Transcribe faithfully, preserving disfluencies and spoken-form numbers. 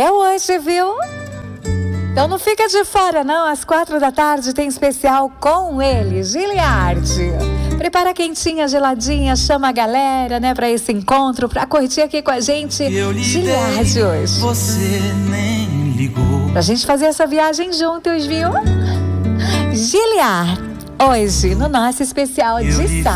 É hoje, viu? Então não fica de fora, não. Às quatro da tarde tem especial com ele, Giliardi. Prepara quentinha, geladinha, chama a galera, né, pra esse encontro, pra curtir aqui com a gente, Giliardi hoje. Você nem ligou. Pra gente fazer essa viagem juntos, viu? Giliardi, hoje, no nosso especial de sábado.